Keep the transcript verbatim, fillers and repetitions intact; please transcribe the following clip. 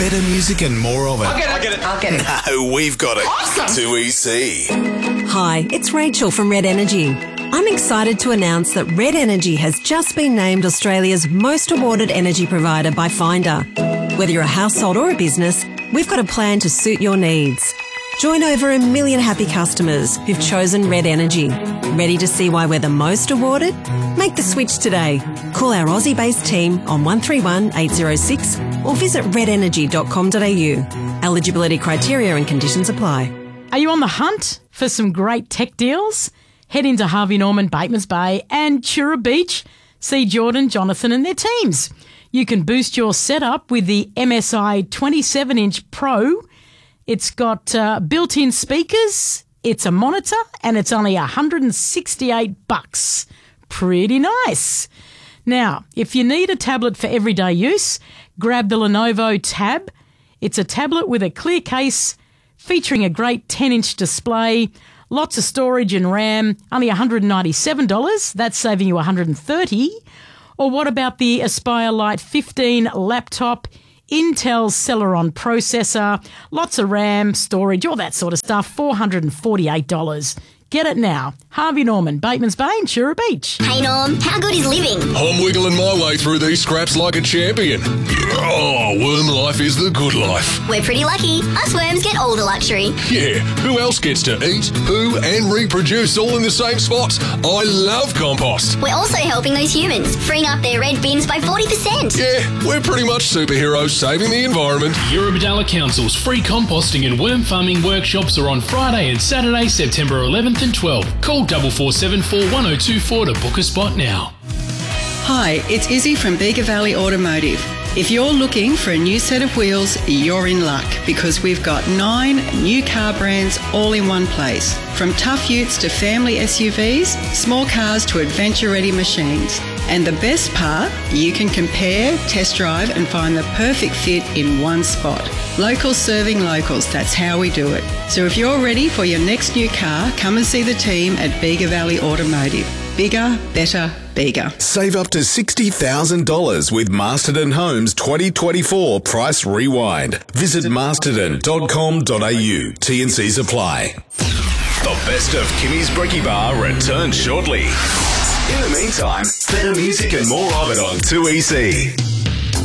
Better music and more of it. I'll get it. I'll get it. I'll get it. No, we've got it. Awesome. two E C. Hi, it's Rachel from Red Energy. I'm excited to announce that Red Energy has just been named Australia's most awarded energy provider by Finder. Whether you're a household or a business, we've got a plan to suit your needs. Join over a million happy customers who've chosen Red Energy. Ready to see why we're the most awarded? Make the switch today. Call our Aussie-based team on one three one, eight zero six or visit red energy dot com dot a u. Eligibility criteria and conditions apply. Are you on the hunt for some great tech deals? Head into Harvey Norman, Batemans Bay and Chura Beach. See Jordan, Jonathan and their teams. You can boost your setup with the M S I twenty-seven inch Pro. It's got uh, built-in speakers, it's a monitor, and it's only one hundred sixty-eight bucks. Pretty nice. Now, if you need a tablet for everyday use, grab the Lenovo Tab. It's a tablet with a clear case featuring a great ten inch display, lots of storage and RAM, only one hundred ninety-seven dollars. That's saving you one hundred thirty dollars. Or what about the Aspire Lite fifteen laptop, Intel Celeron processor, lots of RAM, storage, all that sort of stuff, four hundred forty-eight dollars. Get it now. Harvey Norman, Batemans Bay and Chura Beach. Hey Norm, how good is living? I'm wiggling my way through these scraps like a champion. Oh, worm life is the good life. We're pretty lucky. Us worms get all the luxury. Yeah, who else gets to eat, poo and reproduce all in the same spot? I love compost. We're also helping those humans, freeing up their red bins by forty percent. Yeah, we're pretty much superheroes saving the environment. Eurobodalla Council's free composting and worm farming workshops are on Friday and Saturday, September eleventh and twelfth. Call four four seven four, one oh two four to book a spot now. Hi, it's Izzy from Bega Valley Automotive. If you're looking for a new set of wheels, you're in luck because we've got nine new car brands all in one place. From tough utes to family S U Vs, small cars to adventure-ready machines. And the best part, you can compare, test drive and find the perfect fit in one spot. Locals serving locals, that's how we do it. So if you're ready for your next new car, come and see the team at Bega Valley Automotive. Bigger, better, bigger. Save up to sixty thousand dollars with Masterton Homes twenty twenty-four Price Rewind. Visit masterton dot com dot a u. T and C's apply. The best of Kimmy's Brekkie Bar returns shortly. In the meantime, better music and more of it on two E C.